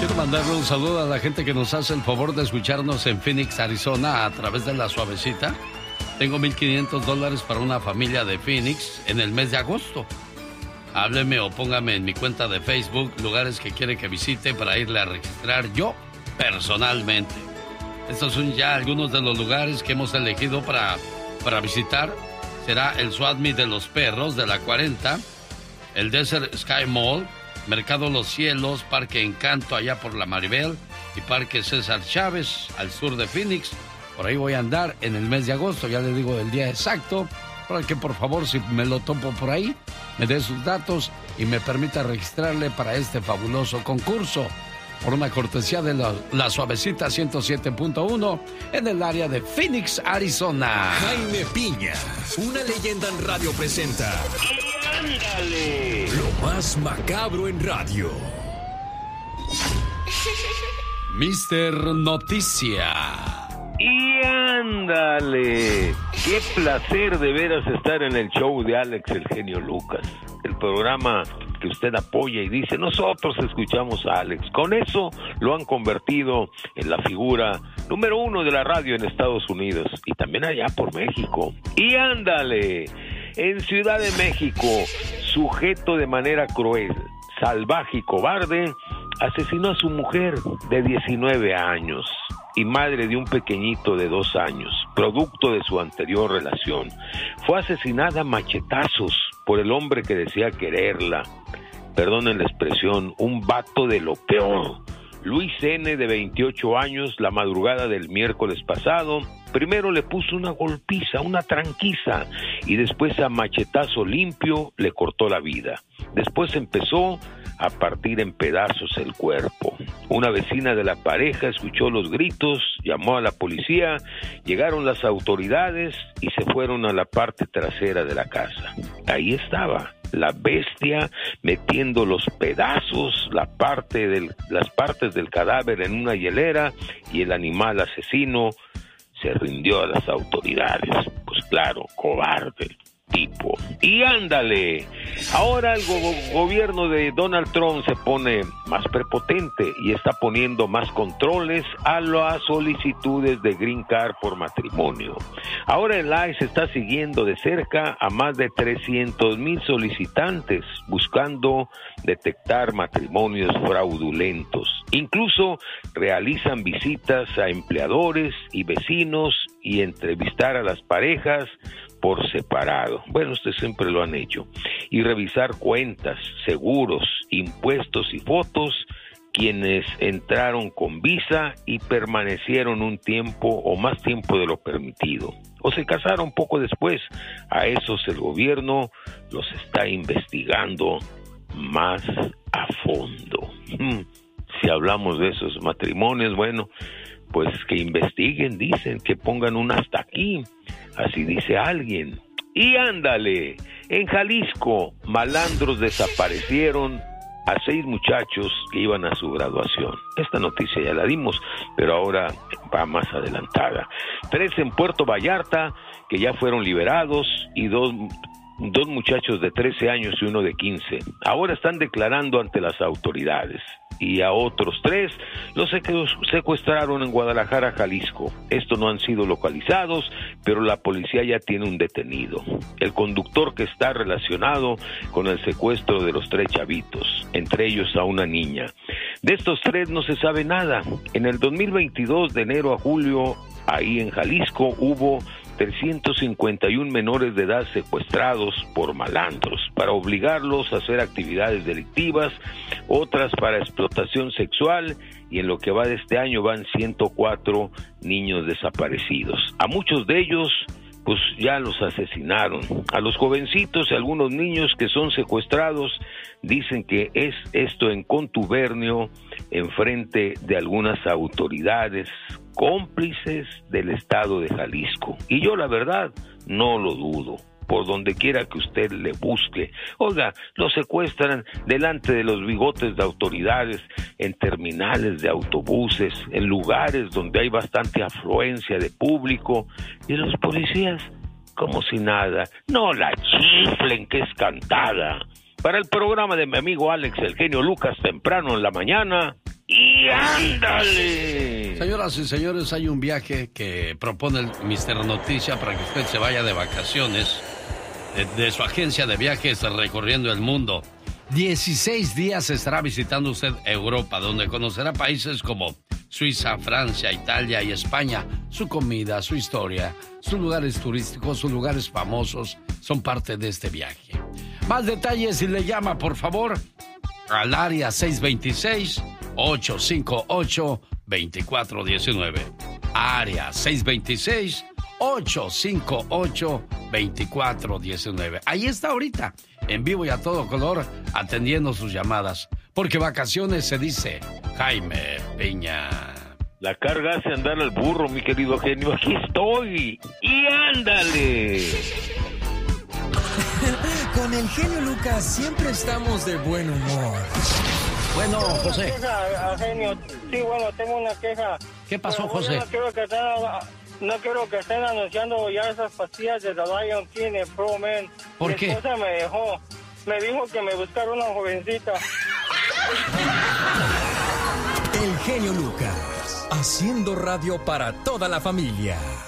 Quiero mandarle un saludo a la gente que nos hace el favor de escucharnos en Phoenix, Arizona, a través de La Suavecita. Tengo $1,500 para una familia de Phoenix en el mes de agosto. Hábleme o póngame en mi cuenta de Facebook lugares que quiere que visite para irle a registrar yo personalmente. Estos son ya algunos de los lugares que hemos elegido para visitar. Será el Swap Meet de los Perros de la 40, el Desert Sky Mall, Mercado Los Cielos, Parque Encanto allá por la Maribel y Parque César Chávez al sur de Phoenix. Por ahí voy a andar en el mes de agosto, ya le digo el día exacto, para que por favor, si me lo topo por ahí, me dé sus datos y me permita registrarle para este fabuloso concurso. Por una cortesía de la Suavecita 107.1 en el área de Phoenix, Arizona. Jaime Piña, una leyenda en radio presenta. ¡Y ándale! Lo más macabro en radio. Mister Noticia. ¡Y ándale! ¡Qué placer de veras estar en el show de Alex el Genio Lucas! El programa que usted apoya y dice, nosotros escuchamos a Alex. Con eso lo han convertido en la figura número 1 de la radio en Estados Unidos y también allá por México. ¡Y ándale! En Ciudad de México, sujeto de manera cruel, salvaje y cobarde, asesinó a su mujer de 19 años y madre de un pequeñito de 2 años, producto de su anterior relación. Fue asesinada a machetazos por el hombre que decía quererla. Perdonen la expresión, un vato de lo peor. Luis N., de 28 años, la madrugada del miércoles pasado, primero le puso una golpiza, una tranquiza, y después a machetazo limpio le cortó la vida. Después empezó a partir en pedazos el cuerpo. Una vecina de la pareja escuchó los gritos, llamó a la policía, llegaron las autoridades y se fueron a la parte trasera de la casa. Ahí estaba la bestia metiendo los pedazos, las partes del cadáver en una hielera, y el animal asesino se rindió a las autoridades. Pues claro, cobarde tipo. Y ándale, ahora el gobierno de Donald Trump se pone más prepotente y está poniendo más controles a las solicitudes de Green Card por matrimonio. Ahora el ICE está siguiendo de cerca a más de 300,000 solicitantes buscando detectar matrimonios fraudulentos. Incluso realizan visitas a empleadores y vecinos y entrevistar a las parejas por separado. Bueno, ustedes siempre lo han hecho. Y revisar cuentas, seguros, impuestos y fotos, quienes entraron con visa y permanecieron un tiempo o más tiempo de lo permitido, o se casaron poco después. A esos el gobierno los está investigando más a fondo. Si hablamos de esos matrimonios, bueno, pues que investiguen, dicen, que pongan un hasta aquí, así dice alguien. Y ándale, en Jalisco, malandros desaparecieron a 6 muchachos que iban a su graduación. Esta noticia ya la dimos, pero ahora va más adelantada. 3 en Puerto Vallarta, que ya fueron liberados, y dos muchachos de 13 años y uno de 15. Ahora están declarando ante las autoridades. Y a otros 3 los secuestraron en Guadalajara, Jalisco. Estos no han sido localizados, pero la policía ya tiene un detenido, el conductor que está relacionado con el secuestro de los 3 chavitos, entre ellos a una niña. De estos 3 no se sabe nada. En el 2022, de enero a julio, ahí en Jalisco hubo 351 menores de edad secuestrados por malandros para obligarlos a hacer actividades delictivas, otras para explotación sexual, y en lo que va de este año van 104 niños desaparecidos. A muchos de ellos pues ya los asesinaron. A los jovencitos y algunos niños que son secuestrados dicen que es esto en contubernio en frente de algunas autoridades cómplices del estado de Jalisco. Y yo la verdad no lo dudo. Por donde quiera que usted le busque. Oiga, los secuestran delante de los bigotes de autoridades, en terminales de autobuses, en lugares donde hay bastante afluencia de público, y los policías, como si nada, no la chiflen que es cantada. Para el programa de mi amigo Alex el Genio Lucas, temprano en la mañana, y ¡Y ándale! Señoras y señores, hay un viaje que propone el Mister Noticia para que usted se vaya de vacaciones de su agencia de viajes recorriendo el mundo. 16 días estará visitando usted Europa, donde conocerá países como Suiza, Francia, Italia y España. Su comida, su historia, sus lugares turísticos, sus lugares famosos son parte de este viaje. Más detalles y le llama, por favor, al área 626-858-2419. Área 626-858-2419. Ahí está ahorita, en vivo y a todo color, atendiendo sus llamadas. Porque vacaciones se dice Jaime Piña. La carga hace andar al burro, mi querido genio. Aquí estoy. ¡Y ándale! Con el genio Lucas siempre estamos de buen humor. Bueno, José. Genio. Sí, bueno, tengo una queja. ¿Qué pasó, José? No quiero que estén anunciando ya esas pastillas de The Lion King en Pro Man. ¿Por qué? Mi esposa me dijo que me buscara una jovencita. El genio Lucas, haciendo radio para toda la familia.